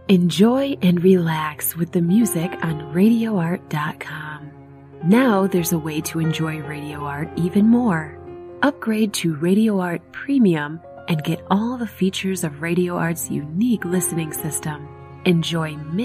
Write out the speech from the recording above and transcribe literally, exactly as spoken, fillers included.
Enjoy and relax with the music on radio art dot com. Now there's a way to enjoy Radio Art even more. Upgrade to Radio Art Premium and get all the features of Radio Art's unique listening system. Enjoy